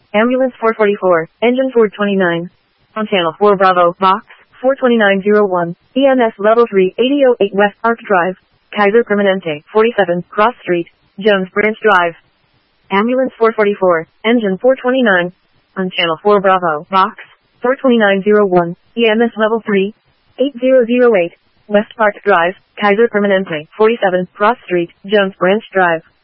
Ambulance 444, engine 429. On channel 4 Bravo, box 42901, EMS level 3, 8008 West Park Drive, Kaiser Permanente, 47, Cross Street, Jones Branch Drive. Ambulance 444, engine 429. On channel 4 Bravo, box 42901, EMS level 3, 8008, West Park Drive, Kaiser Permanente, 47, Cross Street, Jones Branch Drive.